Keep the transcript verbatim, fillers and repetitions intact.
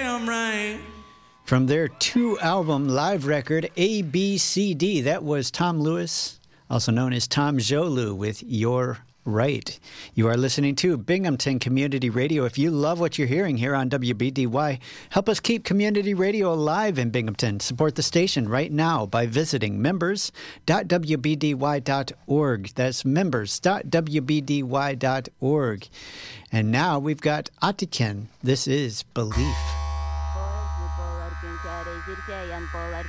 I'm right. From their two-album live record, A B C D, that was Tom Lewis, also known as Tom Jolu, with You're Right. You are listening to Binghamton Community Radio. If you love what you're hearing here on W B D Y, help us keep community radio alive in Binghamton. Support the station right now by visiting members dot w b d y dot org. That's members dot w b d y dot org. And now we've got Atiken. This is Belief.